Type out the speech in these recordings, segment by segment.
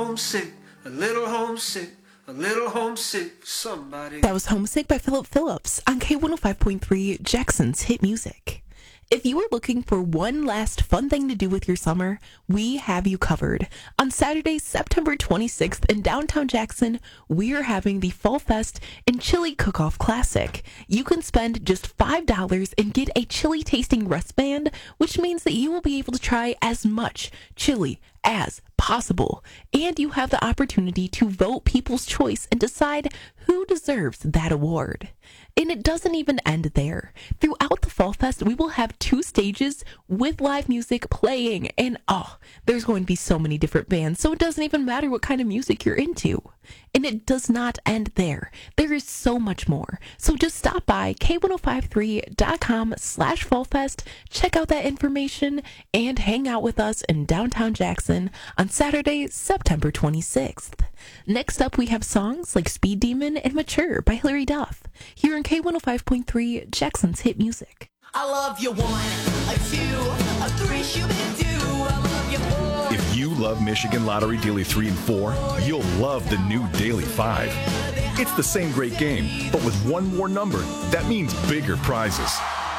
homesick, a little homesick, a little homesick for somebody. That was Homesick by Philip Phillips on K105.3 Jackson's Hit Music. If you are looking for one last fun thing to do with your summer, we have you covered. On Saturday, September 26th in downtown Jackson, we are having the Fall Fest and Chili Cook-Off Classic. You can spend just $5 and get a chili tasting wristband, which means that you will be able to try as much chili as possible. And you have the opportunity to vote people's choice and decide who deserves that award. And it doesn't even end there. Throughout the Fall Fest, we will have 2 stages with live music playing. And there's going to be so many different bands, so it doesn't even matter what kind of music you're into. And it does not end there. There is so much more. So just stop by k1053.com/fallfest, check out that information, and hang out with us in downtown Jackson on Saturday, September 26th. Next up, we have songs like Speed Demon and Mature by Hilary Duff, here on K105.3 Jackson's Hit Music. I love you 1, a 2, a 3, shoot-a-doo. I love you 4. If you love Michigan Lottery Daily 3 and 4, you'll love the new Daily 5. It's the same great game, but with one more number. That means bigger prizes.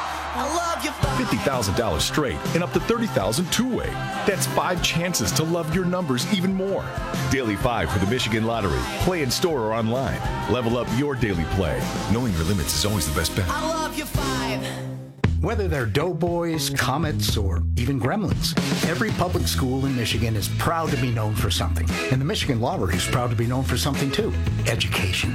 I love you 5. $50,000 straight and up to $30,000 two-way. That's 5 chances to love your numbers even more. Daily 5 for the Michigan Lottery. Play in store or online. Level up your daily play. Knowing your limits is always the best bet. I love you 5. Whether they're Doughboys, Comets, or even Gremlins, every public school in Michigan is proud to be known for something. And the Michigan Lottery is proud to be known for something too: education.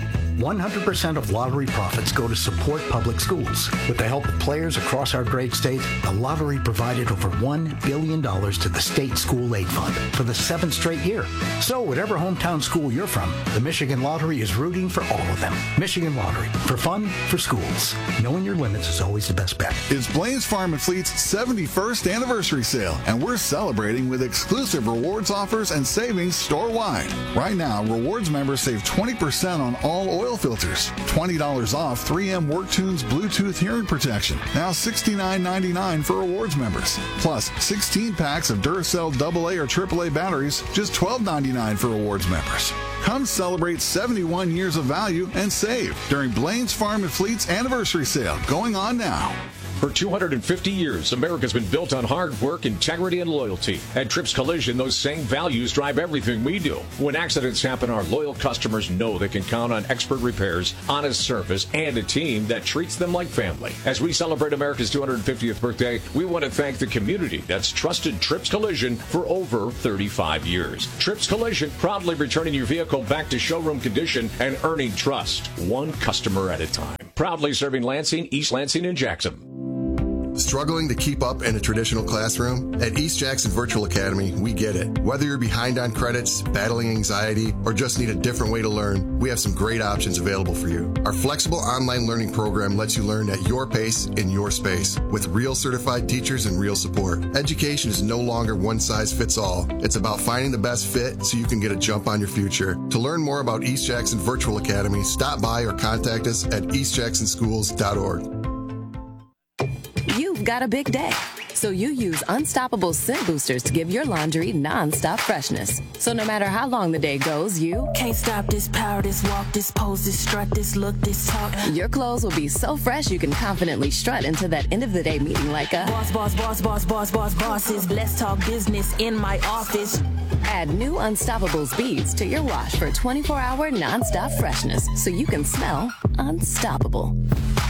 100% of lottery profits go to support public schools. With the help of players across our great state, the lottery provided over $1 billion to the state school aid fund for the 7th straight year. So whatever hometown school you're from, the Michigan Lottery is rooting for all of them. Michigan Lottery, for fun, for schools. Knowing your limits is always the best bet. It's Blaine's Farm and Fleet's 71st anniversary sale, and we're celebrating with exclusive rewards offers and savings store-wide. Right now, rewards members save 20% on all oil filters, $20 off 3M WorkTunes Bluetooth hearing protection, now $69.99 for rewards members, plus 16 packs of Duracell AA or AAA batteries, just $12.99 for rewards members. Come celebrate 71 years of value and save during Blaine's Farm and Fleet's anniversary sale, going on now. For 250 years, America's been built on hard work, integrity, and loyalty. At Trips Collision, those same values drive everything we do. When accidents happen, our loyal customers know they can count on expert repairs, honest service, and a team that treats them like family. As we celebrate America's 250th birthday, we want to thank the community that's trusted Trips Collision for over 35 years. Trips Collision, proudly returning your vehicle back to showroom condition and earning trust, one customer at a time. Proudly serving Lansing, East Lansing, and Jackson. Struggling to keep up in a traditional classroom? At East Jackson Virtual Academy, we get it. Whether you're behind on credits, battling anxiety, or just need a different way to learn, we have some great options available for you. Our flexible online learning program lets you learn at your pace in your space with real certified teachers and real support. Education is no longer one size fits all. It's about finding the best fit so you can get a jump on your future. To learn more about East Jackson Virtual Academy, stop by or contact us at eastjacksonschools.org. You've got a big day, so you use Unstoppable Scent Boosters to give your laundry non-stop freshness. So no matter how long the day goes, you can't stop this power, this walk, this pose, this strut, this look, this talk. Your clothes will be so fresh you can confidently strut into that end of the day meeting like a bosses. Let's talk business in my office. Add new Unstoppable beads to your wash for 24-hour non-stop freshness so you can smell unstoppable.